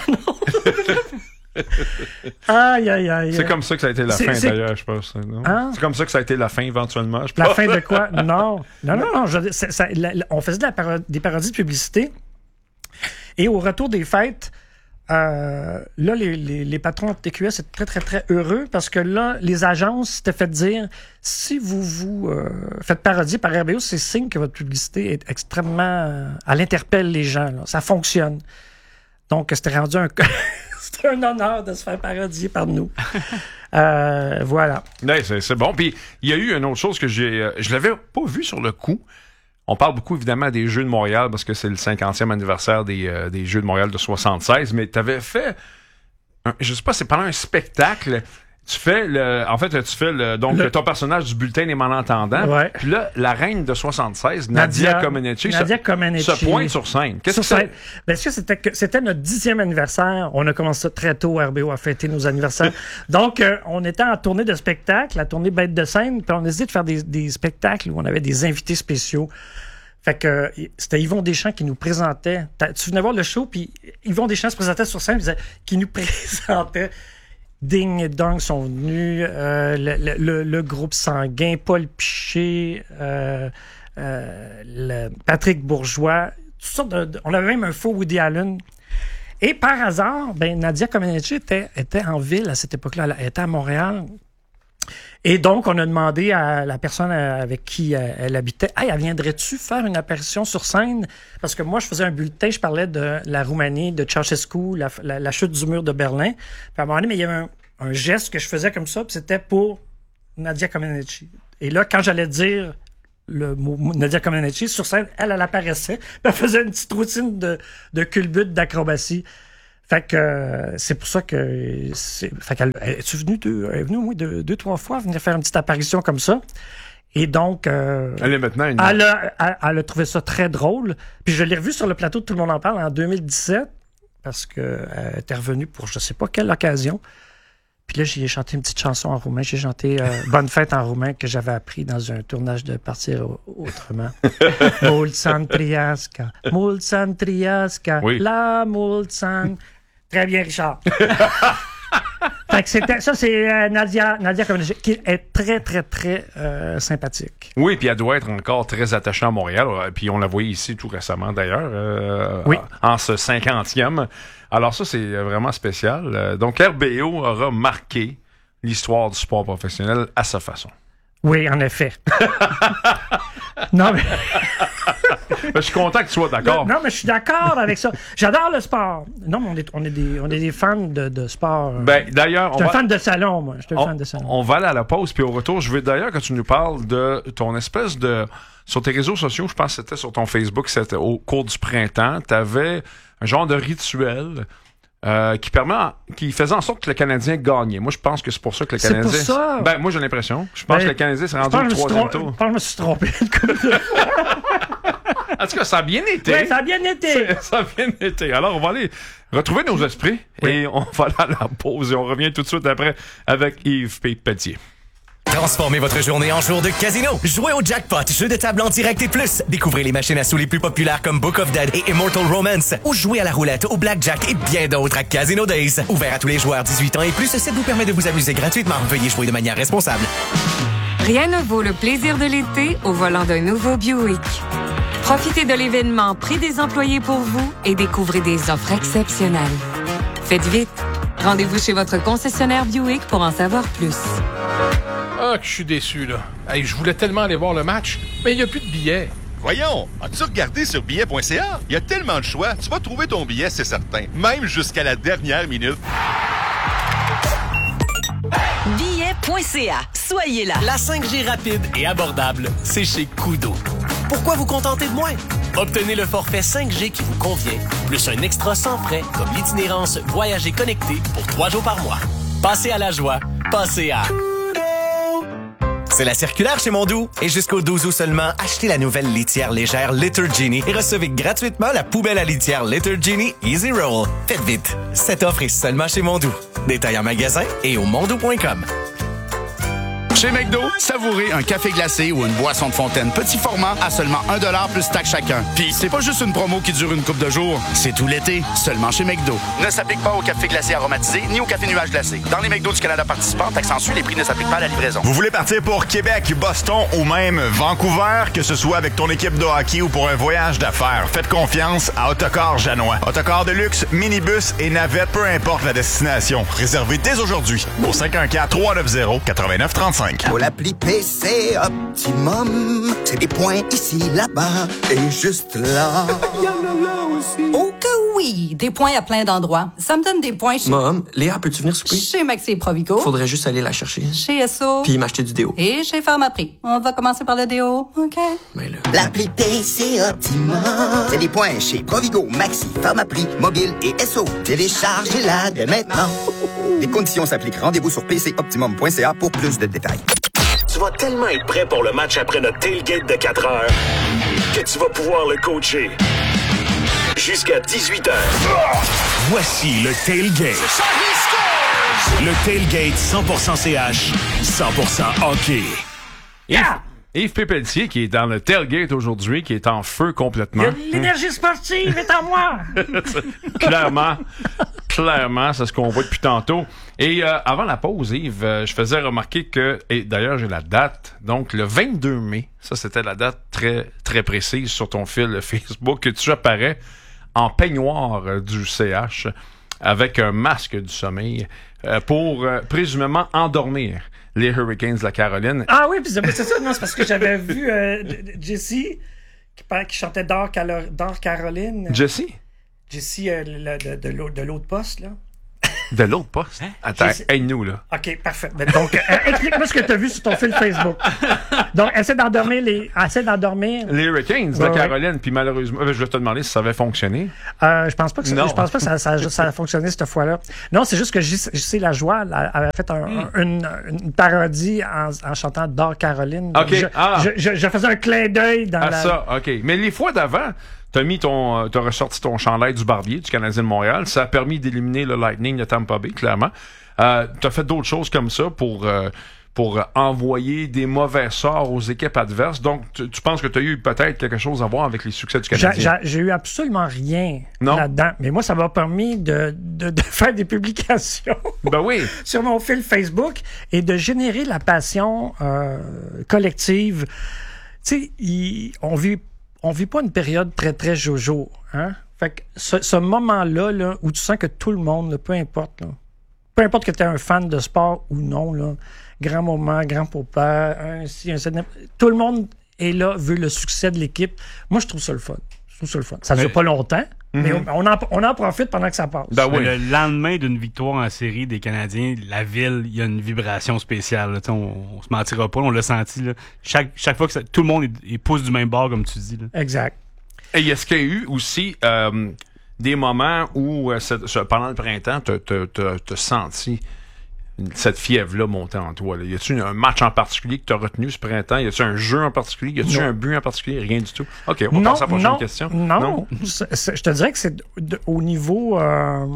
Aïe, aïe, aïe. C'est comme ça que ça a été la c'est, fin, c'est... d'ailleurs, je pense. Non? Hein? C'est comme ça que ça a été la fin, éventuellement, je La pense. fin de quoi? Non. Non, non, non. Je, c'est, ça, la, la, on faisait de la paro- des parodies de publicité. Et au retour des fêtes, euh, là, les, les, les patrons de T Q S étaient très, très, très heureux parce que là, les agences s'étaient fait dire si vous vous euh, faites parodier par R B O, c'est signe que votre publicité est extrêmement... Euh, elle interpelle les gens. Là. Ça fonctionne. Donc, c'était rendu un... C'était un honneur de se faire parodier par nous. euh, voilà. Ouais, c'est, c'est bon. Puis, il y a eu une autre chose que j'ai... Euh, je l'avais pas vu sur le coup. On parle beaucoup, évidemment, des Jeux de Montréal parce que c'est le cinquantième anniversaire des, euh, des Jeux de Montréal de soixante-seize. Mais tu avais fait... Un, je sais pas, c'est pendant un spectacle... Tu fais le, en fait, tu fais le, donc le... ton personnage du bulletin des malentendants. Ouais. Puis là, la reine de soixante-seize, Nadia, Nadia Comaneci, Nadia se, Comaneci se pointe sur scène. Qu'est-ce sur que scène. c'est? Bien sûr, c'était que c'était notre dixième anniversaire. On a commencé ça très tôt, R B O, à fêter nos anniversaires. Donc, euh, on était en tournée de spectacle, la tournée Bête de scène, puis on a décidé de faire des, des spectacles où on avait des invités spéciaux. Fait que euh, c'était Yvon Deschamps qui nous présentait. T'as, tu venais voir le show, puis Yvon Deschamps se présentait sur scène, disait, qui nous présentait. Ding et Dong sont venus, euh, le, le, le groupe sanguin, Paul Piché, euh, euh, le Patrick Bourgeois, toutes sortes de, de, on avait même un faux Woody Allen. Et par hasard, ben, Nadia Comaneci était, était en ville à cette époque-là, elle était à Montréal. Et donc, on a demandé à la personne avec qui elle habitait, « Hey, viendrais-tu faire une apparition sur scène? » Parce que moi, je faisais un bulletin, je parlais de la Roumanie, de Ceausescu, la, la, la chute du mur de Berlin. Puis à un moment donné, mais il y avait un, un geste que je faisais comme ça, puis c'était pour Nadia Comaneci. Et là, quand j'allais dire le mot Nadia Comaneci sur scène, elle, elle apparaissait, puis elle faisait une petite routine de, de culbute, d'acrobatie. Fait que euh, c'est pour ça que c'est, fait qu'elle elle est venue deux, elle est venue au moins deux, deux, trois fois venir faire une petite apparition comme ça. Et donc, euh, elle est maintenant une... elle, a, elle, elle a trouvé ça très drôle. Puis je l'ai revue sur le plateau de Tout le monde en parle en deux mille dix-sept parce qu'elle était revenue pour je sais pas quelle occasion. Puis là, j'ai chanté une petite chanson en roumain. J'ai chanté euh, Bonne fête en roumain que j'avais appris dans un tournage de Partir autrement. Mulțan Triasca, Mulțan Triasca, oui. La Mulțan. Très bien, Richard. Fait que c'était, ça, c'est euh, Nadia, Nadia Comaneci, qui est très, très, très euh, sympathique. Oui, puis elle doit être encore très attachée à Montréal. Puis on l'a voyé ici tout récemment, d'ailleurs, euh, oui. en ce cinquantième. Alors ça, c'est vraiment spécial. Donc, R B O aura marqué l'histoire du sport professionnel à sa façon. Oui, en effet. Non, mais... Je suis content que tu sois d'accord. Non, mais je suis d'accord avec ça. J'adore le sport. Non, mais on est, on est, des, on est des fans de, de sport. Ben, d'ailleurs, je suis un va... fan de salon, moi. Je suis un on, fan de salon. On va aller à la pause, puis au retour, je veux d'ailleurs que tu nous parles de ton espèce de... Sur tes réseaux sociaux, je pense que c'était sur ton Facebook, c'était au cours du printemps, tu avais un genre de rituel... Euh, qui permet, qui faisait en sorte que le Canadien gagnait. Moi, je pense que c'est pour ça que le c'est Canadien... C'est pour ça? Ben, moi, j'ai l'impression. Je pense ben, que le Canadien s'est rendu au troisième tour. Je pense que je me suis trompé. En tout cas, ça a bien été. Oui, ça a bien été. Ça a bien été. Alors, on va aller retrouver nos esprits oui. et on va aller à la pause et on revient tout de suite après avec Yves Pelletier. Transformez votre journée en jour de casino. Jouez au jackpot, jeu de table en direct et plus. Découvrez les machines à sous les plus populaires comme Book of Dead et Immortal Romance. Ou jouez à la roulette, au blackjack et bien d'autres à Casino Days. Ouvert à tous les joueurs dix-huit ans et plus, ça vous permet de vous amuser gratuitement. Veuillez jouer de manière responsable. Rien ne vaut le plaisir de l'été au volant d'un nouveau Buick. Profitez de l'événement Prix des employés pour vous et découvrez des offres exceptionnelles. Faites vite. Rendez-vous chez votre concessionnaire Buick pour en savoir plus. Ah, que je suis déçu, là. Hey, je voulais tellement aller voir le match, mais il n'y a plus de billets. Voyons, as-tu regardé sur billet point c a? Il y a tellement de choix, tu vas trouver ton billet, c'est certain. Même jusqu'à la dernière minute. billet point c a. Soyez là. La cinq G rapide et abordable, c'est chez Koodo. Pourquoi vous contenter de moins? Obtenez le forfait cinq G qui vous convient, plus un extra sans frais, comme l'itinérance Voyager connecté pour trois jours par mois. Passez à la joie. Passez à... C'est la circulaire chez Mondou. Et jusqu'au douze août seulement, achetez la nouvelle litière légère Litter Genie et recevez gratuitement la poubelle à litière Litter Genie Easy Roll. Faites vite. Cette offre est seulement chez Mondou. Détail en magasin et au mondou point com. Chez McDo, savourez un café glacé ou une boisson de fontaine petit format à seulement un dollar plus taxe chacun. Puis c'est pas juste une promo qui dure une couple de jours, c'est tout l'été, seulement chez McDo. Ne s'applique pas au café glacé aromatisé ni au café nuage glacé. Dans les McDo du Canada participants, taxe en les prix ne s'appliquent pas à la livraison. Vous voulez partir pour Québec, Boston ou même Vancouver, que ce soit avec ton équipe de hockey ou pour un voyage d'affaires, faites confiance à Autocar Janois. Autocar de luxe, minibus et navette, peu importe la destination. Réservez dès aujourd'hui au cinq un quatre, trois neuf zéro, neuf neuf trois cinq. Pour l'appli P C Optimum, c'est des points ici, là-bas et juste là. Oh que oui! Des points à plein d'endroits. Ça me donne des points chez... Mom, Léa, peux-tu venir souper? Chez Maxi et Provigo. Faudrait juste aller la chercher. Chez S O. Puis m'acheter du déo. Et chez Pharmaprix. On va commencer par le déo, OK? Mais là... L'appli P C Optimum, c'est des points chez Provigo, Maxi, Pharmaprix, Mobile et S O. Téléchargez-la dès maintenant. Les conditions s'appliquent. Rendez-vous sur p c optimum point c a pour plus de détails. Tu vas tellement être prêt pour le match après notre tailgate de quatre heures que tu vas pouvoir le coacher jusqu'à dix-huit heures. Voici le tailgate. Le tailgate cent pour cent C H, cent pour cent hockey. Yeah! Yves Pelletier qui est dans le tailgate aujourd'hui, qui est en feu complètement. L'énergie sportive est en moi! Clairement. Clairement, c'est ce qu'on voit depuis tantôt. Et euh, avant la pause, Yves, euh, je faisais remarquer que, et d'ailleurs j'ai la date, donc le vingt-deux mai, ça c'était la date très très précise sur ton fil Facebook, que tu apparais en peignoir euh, du C H avec un masque du sommeil euh, pour euh, présumément endormir les Hurricanes de la Caroline. Ah oui, puis c'est ça, non, c'est parce que j'avais vu euh, Jessie qui, qui chantait Dors Caroline. Jessie? Jessie euh, le, de, de, l'autre, de l'autre poste, là. De l'autre poste? Hein? Attends, aide-nous, là. OK, parfait. Ben, donc, euh, explique-moi ce que tu as vu sur ton fil Facebook. Donc, essaie d'endormir les... Essaie d'endormir... Les Hurricanes ouais, de ouais. Caroline, puis malheureusement... Je vais te demander si ça avait fonctionné. Euh, je pense pas que ça, non. je pense pas que ça, ça, ça a fonctionné cette fois-là. Non, c'est juste que J C Lajoie avait fait un, mm. une, une parodie en, en chantant Dors Caroline. OK. Je, ah. je, je, je faisais un clin d'œil dans ah, la... ça, OK. Mais les fois d'avant... T'as mis ton, t'as ressorti ton chandail du Barbier, du Canadien de Montréal. Ça a permis d'éliminer le Lightning de Tampa Bay, clairement. Euh, t'as fait d'autres choses comme ça pour, euh, pour envoyer des mauvais sorts aux équipes adverses. Donc, tu, tu penses que tu as eu peut-être quelque chose à voir avec les succès du Canadien? J'ai, j'ai eu absolument rien non? là-dedans. Mais moi, ça m'a permis de, de, de faire des publications ben oui. sur mon fil Facebook et de générer la passion euh, collective. Tu sais, on vit... On vit pas une période très, très jojo. Hein? Fait que ce, ce moment-là, là, où tu sens que tout le monde, là, peu importe, là, peu importe que tu es un fan de sport ou non, là, grand moment, grand papa, un ci, un ça, tout le monde est là, veut le succès de l'équipe. Moi, je trouve ça le fun. Je trouve ça le fun. Ça ne dure pas longtemps, mm-hmm. mais on, on, en, on en profite pendant que ça passe. Ben oui. Le lendemain d'une victoire en série des Canadiens, la ville, il y a une vibration spéciale. Là. On, on se mentira pas, on l'a senti. Là. Chaque, chaque fois que ça, tout le monde est, est pousse du même bord, comme tu dis. Là. Exact. Et est-ce qu'il y a eu aussi euh, des moments où, euh, cette, ce, pendant le printemps, tu as senti cette fièvre-là monter en toi? Là? Y a-tu un match en particulier que tu as retenu ce printemps? Y a-tu un jeu en particulier? Y a-tu un but en particulier? Rien du tout. OK, on va non, passer à la prochaine non, question. Non, non. Je te dirais que c'est au niveau... Euh,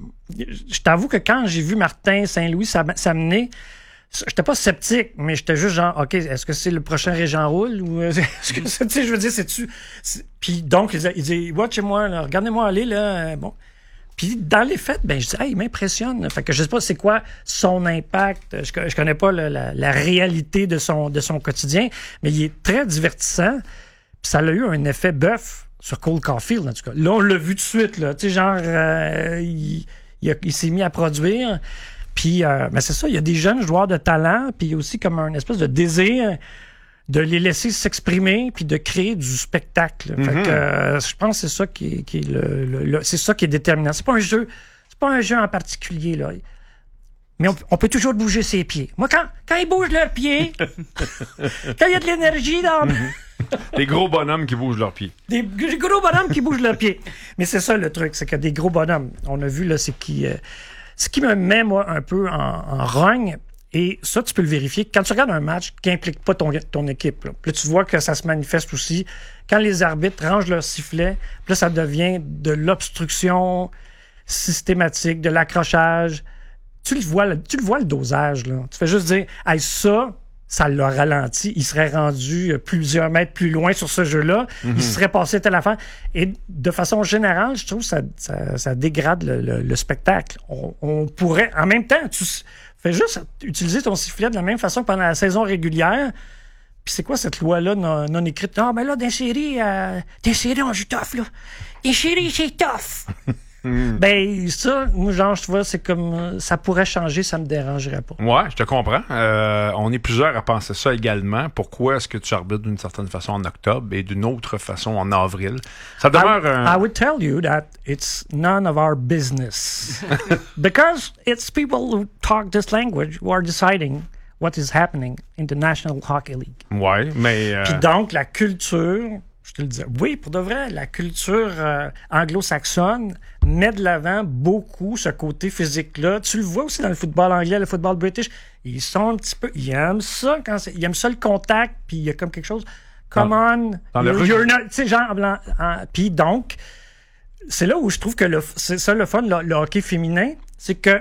je t'avoue que quand j'ai vu Martin Saint-Louis s'amener, j'étais pas sceptique, mais j'étais juste genre, OK, est-ce que c'est le prochain Régent Roule? Ou est-ce que tu sais, je veux dire, c'est-tu... Puis donc, il dit, watchez-moi, regardez-moi aller, là. Bon... Puis dans les faits, ben je dis, hey, il m'impressionne. Fait que je sais pas c'est quoi son impact. Je, je connais pas le, la, la réalité de son, de son quotidien, mais il est très divertissant. Puis ça a eu un effet bœuf sur Cole Caulfield, en tout cas. Là, on l'a vu tout de suite, là. Tu sais, genre, euh, il, il, a, il s'est mis à produire. Puis, euh, ben c'est ça, il y a des jeunes joueurs de talent, puis il y a aussi comme un espèce de désir de les laisser s'exprimer puis de créer du spectacle. Mm-hmm. Fait que euh, je pense que c'est ça qui est, qui est le, le, le c'est ça qui est déterminant. C'est pas un jeu, c'est pas un jeu en particulier là. Mais on, on peut toujours bouger ses pieds. Moi quand quand ils bougent leurs pieds, quand il y a de l'énergie dans mm-hmm. Des gros bonhommes qui bougent leurs pieds. Des, des gros bonhommes qui bougent leurs pieds. Mais c'est ça le truc, c'est que des gros bonhommes, on a vu là, c'est qui euh, ce qui me met moi un peu en, en rogne. Et ça, tu peux le vérifier. Quand tu regardes un match qui n'implique pas ton, ton équipe, là, là, tu vois que ça se manifeste aussi. Quand les arbitres rangent leur sifflet, là, ça devient de l'obstruction systématique, de l'accrochage. Tu le vois, tu le vois le dosage. Là. Tu fais juste dire, hey, ça, ça l'a ralenti. Il serait rendu plusieurs mètres plus loin sur ce jeu-là. Mm-hmm. Il serait passé telle affaire. Et de façon générale, je trouve que ça, ça, ça dégrade le, le, le spectacle. On, on pourrait, en même temps, tu fais juste utiliser ton sifflet de la même façon que pendant la saison régulière. Puis c'est quoi cette loi-là non, non écrite? Non, mais là, dans les séries, euh, dans les séries, on joue tough, là. Les séries, c'est tough. Mm. Ben, ça, moi, genre, je vois, c'est comme, ça pourrait changer, ça me dérangerait pas. Ouais, je te comprends. Euh, on est plusieurs à penser ça également. Pourquoi est-ce que tu arbitres d'une certaine façon en octobre et d'une autre façon en avril? Ça demeure I, un... I would tell you that it's none of our business. Because it's people who talk this language who are deciding what is happening in the National Hockey League. Ouais, mais... Euh... Puis donc, la culture... Je te le dis. Oui, pour de vrai, la culture euh, anglo-saxonne met de l'avant beaucoup ce côté physique-là. Tu le vois aussi dans le football anglais, le football british. Ils sont un petit peu... Ils aiment ça, quand c'est, ils aiment ça le contact, puis il y a comme quelque chose... Come on! Dans le you're, you're not... Tu sais, genre... En, en, puis donc, c'est là où je trouve que le, c'est ça le fun, le, le hockey féminin, c'est que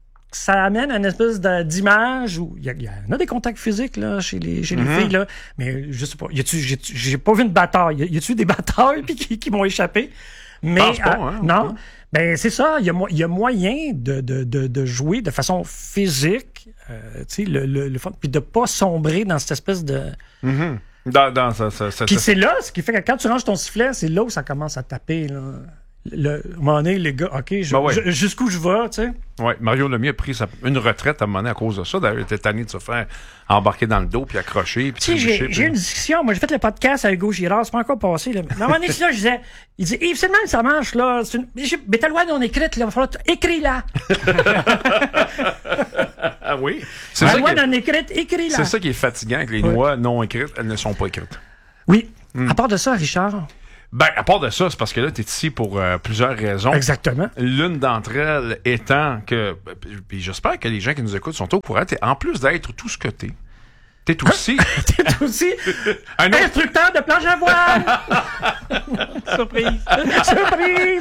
ça amène une espèce de, d'image où il y, y en a des contacts physiques là, chez les, chez les mm-hmm. filles, là, mais je sais pas. Y a-tu, j'ai, j'ai pas vu une bataille. Y, y a-tu des batailles puis qui, qui m'ont échappé? Mais pas, hein, non, okay. Ben c'est ça. Il y a, y a moyen de, de, de, de jouer de façon physique, euh, tu sais, le, le, le fun, puis de pas sombrer dans cette espèce de. Mm-hmm. Dans, dans ça, ça, ça, puis c'est là, ce qui fait que quand tu ranges ton sifflet, c'est là où ça commence à taper là. le, à un moment donné, les gars, OK, je, Ben ouais. je- jusqu'où je vais, tu sais. Oui, Mario Lemieux a pris sa- une retraite à un moment donné à cause de ça. D'ailleurs, il était tanné de se faire embarquer dans le dos, puis accrocher, puis Tu sais, j'ai, trébucher, j'ai eu puis- une discussion. Moi, j'ai fait le podcast avec Hugo Girard. C'est pas encore passé, là. Mais à un moment donné, là, je disais, il dit, Yves, c'est le même, ça marche, là. C'est une... j'ai- Mais ta loi non écrite, là. Il va falloir, t- écris-la. Ah oui? C'est La ça, loi qui est... non écrite, écris-la. c'est ça qui est fatigant avec les Ouais. lois non écrites. Elles ne sont pas écrites. Oui. À part de ça, Richard. Ben, à part de ça, c'est parce que là, tu es ici pour euh, plusieurs raisons. Exactement. L'une d'entre elles étant que, puis j'espère que les gens qui nous écoutent sont au courant, t'es- en plus d'être tout ce que t'es, t'es aussi... T'es aussi un autre- instructeur de planche à voile. Surprise. Surprise.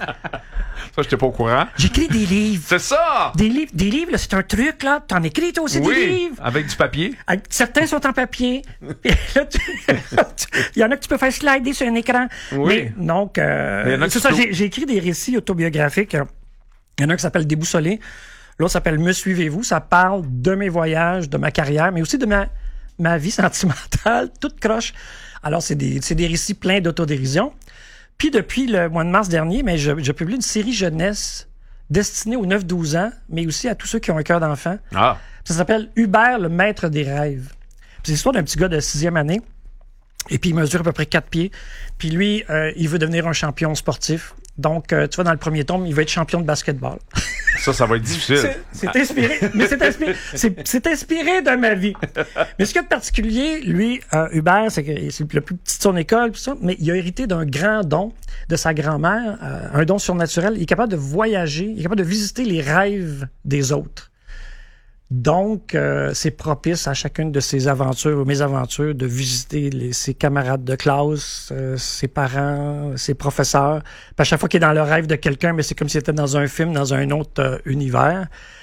Ça, j'étais pas au courant. J'écris des livres. C'est ça! Des livres, des livres, là, c'est un truc, là. T'en écris, toi aussi, Oui, des livres. avec du papier. Avec- Certains sont en papier. Puis là, tu- Il y en a que tu peux faire slider sur un écran. Oui. Mais, donc, euh, Mais il y en a que c'est tu ça, peux- j'ai, j'ai écrit des récits autobiographiques. Il y en a un qui s'appelle Déboussolé. L'autre s'appelle Me suivez-vous. Ça parle de mes voyages, de ma carrière, mais aussi de ma, ma vie sentimentale, toute croche. Alors, c'est des, c'est des récits pleins d'autodérision. Puis, depuis le mois de mars dernier, mais je, je publie une série jeunesse destinée aux neuf douze ans, mais aussi à tous ceux qui ont un cœur d'enfant. Ah. Ça s'appelle Hubert, le maître des rêves. Puis c'est l'histoire d'un petit gars de sixième année. Et puis, il mesure à peu près quatre pieds. Puis lui, euh, il veut devenir un champion sportif. Donc, euh, tu vois, dans le premier tome, il veut être champion de basketball. Ça, ça va être difficile. C'est, c'est inspiré, mais c'est inspiré, c'est, c'est inspiré de ma vie. Mais ce qu'il y a de particulier, lui, euh, Hubert, c'est que c'est le plus petit de son école, pis ça, mais il a hérité d'un grand don de sa grand-mère, euh, un don surnaturel. Il est capable de voyager, il est capable de visiter les rêves des autres. Donc, euh, c'est propice à chacune de ses aventures ou mes aventures de visiter les, ses camarades de classe, euh, ses parents, ses professeurs. Puis à chaque fois qu'il est dans le rêve de quelqu'un, mais c'est comme s'il était dans un film, dans un autre euh, univers.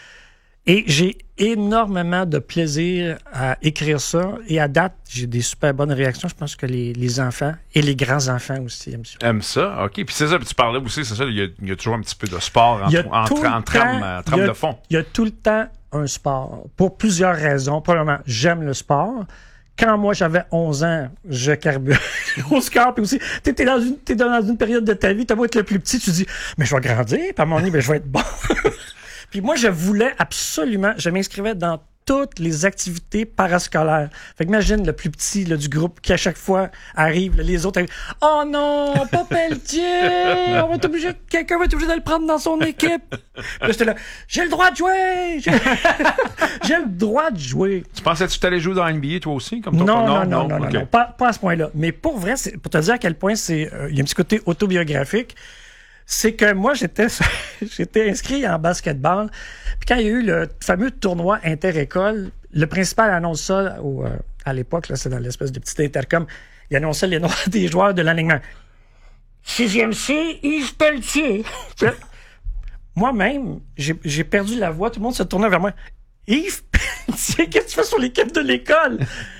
Et j'ai énormément de plaisir à écrire ça. Et à date, j'ai des super bonnes réactions. Je pense que les, les enfants et les grands-enfants aussi aiment ça. Aime ça, OK. Puis c'est ça, puis tu parlais aussi, c'est ça, il y a, il y a toujours un petit peu de sport en, Il y a en, tout tra- en le trame, temps- euh, trame il y a- de fond. Il y a tout le temps un sport. Pour plusieurs raisons. Premièrement, j'aime le sport. Quand moi, j'avais onze ans, je carburais au score. Puis aussi, t'es, t'es, dans une, t'es dans une période de ta vie, t'as beau être le plus petit, tu dis, mais je vais grandir. Puis à mon moment donné, ben, je vais être bon. Puis moi, je voulais absolument, je m'inscrivais dans toutes les activités parascolaires. Fait que imagine le plus petit là, du groupe qui à chaque fois arrive, là, les autres arrivent. Oh non, pas Pelletier! On va être obligé, quelqu'un va être obligé de le prendre dans son équipe. Puis là, j'étais là, j'ai le droit de jouer! J'ai, j'ai le droit de jouer. Tu pensais-tu que tu allais jouer dans la N B A toi aussi? Comme ton Non, père? non, non, non, non, OK. non, pas, pas à ce point-là. Mais pour vrai, c'est, pour te dire à quel point c'est, euh, il y a un petit côté autobiographique. C'est que moi, j'étais, j'étais inscrit en basketball. Puis quand il y a eu le fameux tournoi inter-école, le principal annonce ça au, euh, à l'époque, là, c'est dans l'espèce de petit intercom. Il annonçait les noms des joueurs de l'alignement. Sixième C, Yves Pelletier. Puis là, moi-même, j'ai, j'ai perdu la voix. Tout le monde se tournait vers moi. Yves Pelletier, qu'est-ce que tu fais sur l'équipe de l'école?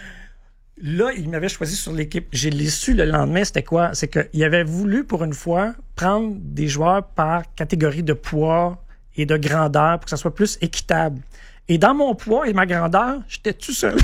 Là, il m'avait choisi sur l'équipe. J'ai l'ai su le lendemain, c'était quoi? C'est qu'il avait voulu, pour une fois, prendre des joueurs par catégorie de poids et de grandeur pour que ça soit plus équitable. Et dans mon poids et ma grandeur, j'étais tout seul.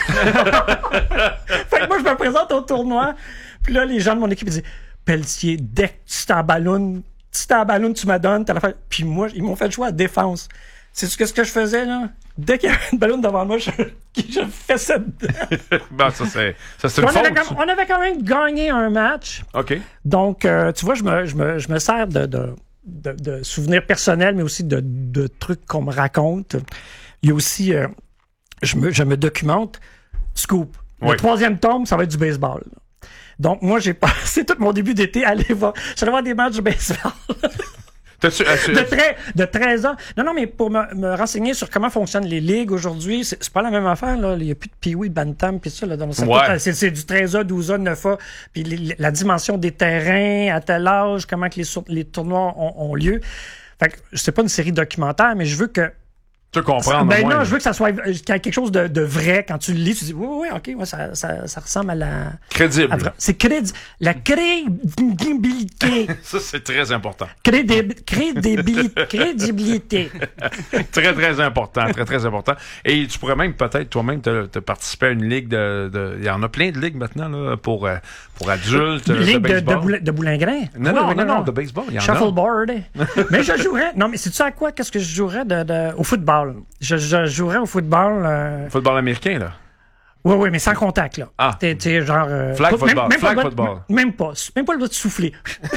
Fait que moi, je me présente au tournoi. Puis là, les gens de mon équipe ils disaient, Pelletier, dès que tu t'emballonnes, tu t'emballonnes, tu m'adonnes, t'as l'affaire. Puis moi, ils m'ont fait le choix à défense. C'est ce que, ce que je faisais, là? Dès qu'il y avait une ballonne devant moi, je, je fessais dedans. Ben, ça, c'est, ça, c'est une on, avait faute. quand, on avait quand même gagné un match. OK. Donc, euh, tu vois, je me, je me, je me sers de, de, de, de souvenirs personnels, mais aussi de, de trucs qu'on me raconte. Il y a aussi, euh, je, me, je me documente. Scoop. Le Oui. troisième tome, ça va être du baseball. Donc, moi, j'ai passé tout mon début d'été à aller voir. J'allais voir des matchs de baseball. T'as-tu, as-tu- De, treize, de treize ans. Non, non, mais pour me, me renseigner sur comment fonctionnent les ligues aujourd'hui, c'est, c'est pas la même affaire, là. Il n'y a plus de Pee-wee, de Bantam, puis ça, là. Dans le Ouais. c'est, c'est du treize A, douze A, neuf A, puis les- la dimension des terrains, à tel âge, comment que les, sur- les tournois ont, ont lieu. Fait que c'est pas une série documentaire, mais je veux que Tu comprends, Ben moins, non, là. je veux que ça soit qu'il y ait quelque chose de, de vrai. Quand tu le lis, tu dis, oui, oui, OK, ouais, ça, ça, ça ressemble à la... Crédible. à vra- c'est crédi... La crédibilité. Ça, c'est très important. Crédib- crédibilité. Crédibilité. Très, très important. Très, très important. Et tu pourrais même peut-être toi-même te, te participer à une ligue de, de... Il y en a plein de ligues maintenant là, pour, euh, pour adultes. Une ligue de de, de, baseball. boulin- de boulingrin. Non, Oui, non, oui, non, non, de baseball, il y en a. Shuffleboard. Mais je jouerais... Non, mais sais-tu à quoi? Qu'est-ce que je jouerais de, de... au football? Je, je jouerais au football... euh, Football américain, là. Oui, oui, mais sans contact, là. Ah. T'es, t'es genre... euh, Flag pas- football, Même, flag pas le football. droit de- Même pas. Même pas le droit de souffler.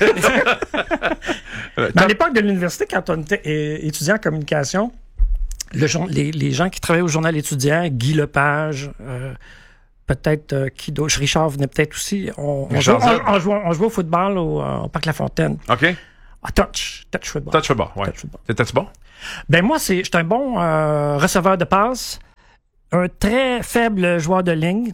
Mais à l'époque de l'université, quand on était euh, étudiant en communication, le jour- les, les gens qui travaillaient au journal étudiant, Guy Lepage, euh, peut-être euh, qui d'autre, Richard venait peut-être aussi, on, on, Richard jouait, Z. on, on jouait, on jouait au football au, euh, au Parc La Fontaine. OK. Ah, touch. Touch football. Touch football, ouais. T'étais-tu bon? Ben moi, c'est, j'étais un bon euh, receveur de passe, un très faible joueur de ligne.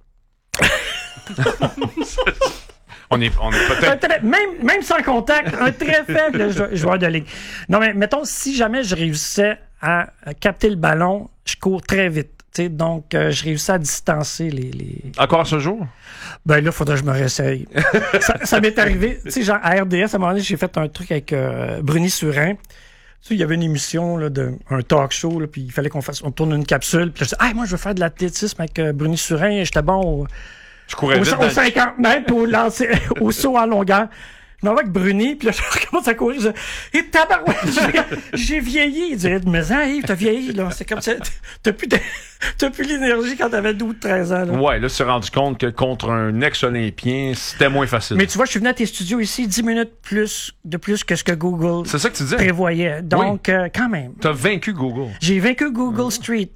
On est, on est Un peut-être... très- même, même sans contact, un très faible jou- joueur de ligne. Non, mais mettons, si jamais je réussissais à à capter le ballon, je cours très vite. Tu sais, donc, euh, je réussis à distancer les... les... Encore ce jour? Ben là, il faudrait que je me réessaye. ça ça m'est arrivé, tu sais, genre à R D S, à un moment donné, j'ai fait un truc avec euh, Bruni Surin. Tu sais, il y avait une émission, là, de, un talk show, là, puis il fallait qu'on fasse, on tourne une capsule. Puis là, je dis, ah, moi, je veux faire de l'athlétisme avec euh, Bruni Surin. J'étais bon au, Je courais au, vite au dans le- cinquante mètres, au, lancer, au saut en longueur. Je m'en vais avec Bruni, puis là, je recommence à courir. Je dis, et tabarouette, j'ai- j'ai vieilli. Il dit, mais hein, Yves, t'as vieilli, là. C'est comme ça. T'as plus, de- t'as plus l'énergie quand t'avais douze treize ans, là. Ouais, là, tu t'es rendu compte que contre un ex-olympien, c'était moins facile. Mais tu vois, je suis venu à tes studios ici dix minutes plus, de plus que ce que Google C'est ça que tu disais? prévoyait. Donc, Oui. euh, quand même. T'as vaincu Google. J'ai vaincu Google Street.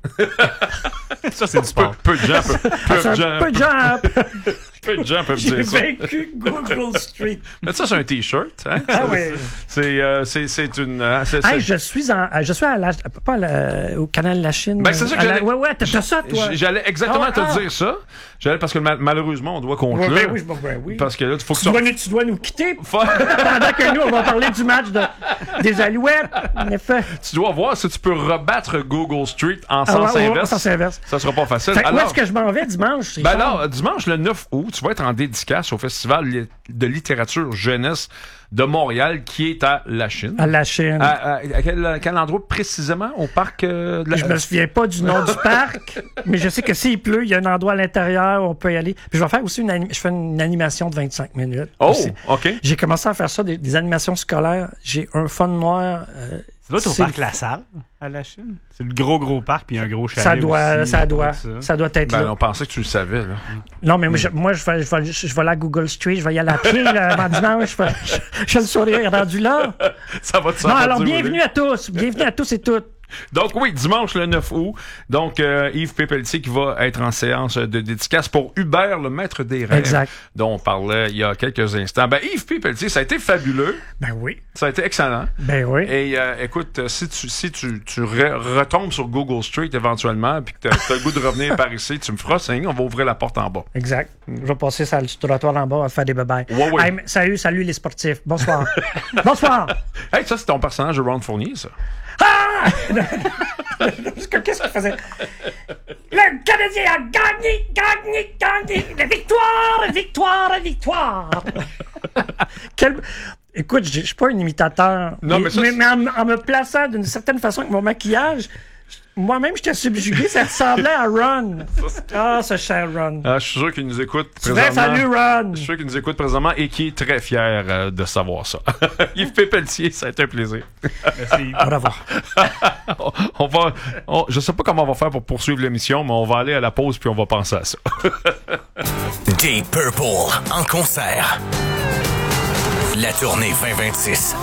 Ça, c'est du sport. Peu, peu de gens peuvent, peu C'est de un gens, peu de gens. peu de gens peuvent J'ai dire ça. vaincu Google Street. Mais ça, c'est un T-shirt. Hein? Ah C'est- ouais. C'est, euh, c'est, c'est une... hein, c'est- Hey, c'est- je suis en, je suis à la, pas à la- au canal La Chine. Ben, c'est ça que À la- j'allais... Ouais, ouais, t'as t'as ça, toi. J- J'allais exactement Ah, te ah. dire ça. J'allais parce que ma- malheureusement, on doit conclure. Ouais, ben oui, ben, ben oui. Parce que là, il faut que Tu dois, nous, tu dois nous quitter pendant que nous, on va parler du match de, des Alouettes. En effet. Tu dois voir si tu peux rebattre Google Street en Ah, sens ouais, ouais, inverse. en sens inverse. Ça sera pas facile. Fait que où Alors, est-ce que je m'en vais dimanche? ben Richard? alors, dimanche le neuf août, tu vas être en dédicace au Festival li- de littérature jeunesse de Montréal qui est à La Chine. À La Chine. À, à- à quel, à quel endroit précisément? Au parc euh, de la... Je me souviens pas du nom du parc, mais je sais que s'il pleut, il y a un endroit à l'intérieur où on peut y aller. Puis je vais faire aussi une, anim- je fais une animation de vingt-cinq minutes. Oh, aussi. OK. J'ai commencé à faire ça, des, des animations scolaires. J'ai un fun noir. Euh, Ça doit être au c'est- parc La Salle, à la Chine. C'est le gros, gros parc, puis il y a un gros chalet Ça doit, aussi, ça doit, tout ça doit être Ben, là. on pensait que tu le savais, là. Non, mais moi, je, moi, je vais, je vais, je vais aller à Google Street, je vais y aller à pied, là, avant dimanche. Je, je, je le sourire rendu là. Ça va te Non, ça va alors, te bienvenue rouler. à tous. Bienvenue à tous et toutes. Donc oui, dimanche le neuf août. Donc euh, Yves Pépeltier qui va être en séance de dédicace pour Hubert, le maître des rêves, Exact. dont on parlait il y a quelques instants. Ben Yves Pépeltier, ça a été fabuleux. Ben oui. Ça a été excellent. Ben oui. Et euh, écoute, euh, si tu si tu, tu re- retombes sur Google Street éventuellement, puis que tu as le goût de revenir par ici, tu me feras signe, on va ouvrir la porte en bas. Exact. Je vais passer sur le trottoir en bas, on va faire des babayes. Ouais, ouais. Hey, mais salut, salut les sportifs. Bonsoir. Bonsoir. Hey, ça c'est ton personnage de Ron Fournier, ça. Ah! Qu'est-ce qu'il faisait? Le Canadien a gagné, gagné, gagné. La victoire, victoire, victoire. Quel... Écoute, je suis pas un imitateur. Non, mais mais, ça, mais, c'est- mais en, en me plaçant d'une certaine façon avec mon maquillage, moi-même, j'étais subjugué. Ça ressemblait à Ron. Ah, ce cher Ron. Ah, je suis sûr qu'il nous écoute Tu vrai, présentement. salut, Ron. Je suis sûr qu'il nous écoute présentement et qui est très fier euh, de savoir ça. Yves Pépeltier, ça a été un plaisir. Merci. Au revoir. on, on va, on- je sais pas comment on va faire pour poursuivre l'émission, mais on va aller à la pause puis on va penser à ça. Deep Purple en concert. La tournée vingt vingt-six.